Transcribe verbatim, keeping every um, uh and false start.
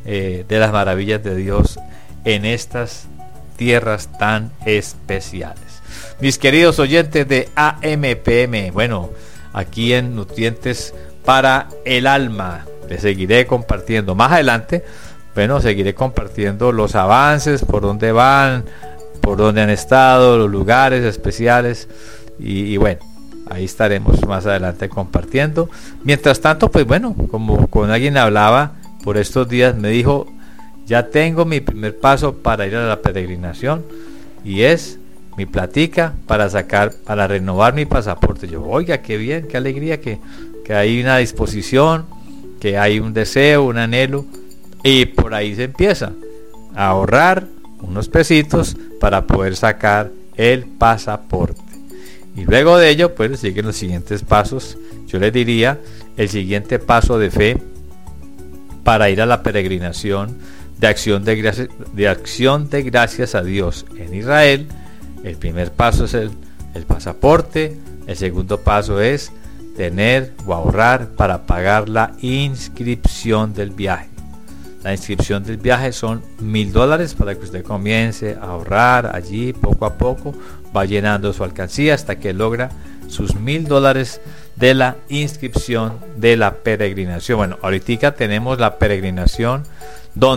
eh, de las maravillas de Dios en estas tierras tan especiales. Mis queridos oyentes de A M P M, bueno, aquí en Nutrientes para el Alma, les seguiré compartiendo más adelante. Bueno, seguiré compartiendo los avances, por dónde van, por dónde han estado, los lugares especiales y, y bueno, ahí estaremos más adelante compartiendo. Mientras tanto, pues bueno, como con alguien hablaba por estos días, me dijo, ya tengo mi primer paso para ir a la peregrinación y es mi platica para sacar, para renovar mi pasaporte. Yo, oiga, qué bien, qué alegría que, que hay una disposición, que hay un deseo, un anhelo, y por ahí se empieza a ahorrar unos pesitos para poder sacar el pasaporte. Y luego de ello, pues siguen los siguientes pasos. Yo les diría, el siguiente paso de fe para ir a la peregrinación de acción de gracias, de acción de gracias a Dios en Israel. El primer paso es el, el pasaporte. El segundo paso es tener o ahorrar para pagar la inscripción del viaje. La inscripción del viaje son mil dólares para que usted comience a ahorrar allí poco a poco, va llenando su alcancía hasta que logra sus mil dólares de la inscripción de la peregrinación. Bueno, ahorita tenemos la peregrinación